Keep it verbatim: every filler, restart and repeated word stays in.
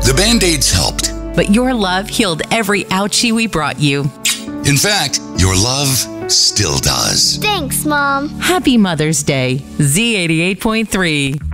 The Band-Aids helped. But your love healed every ouchie we brought you. In fact, your love still does. Thanks, Mom. Happy Mother's Day, Z eighty-eight point three.